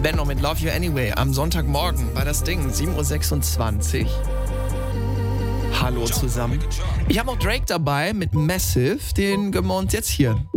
Benno mit Love You Anyway am Sonntagmorgen bei das Ding, 7.26 Uhr. Hallo zusammen. Ich habe auch Drake dabei mit Massive, den gönnen wir uns jetzt hier.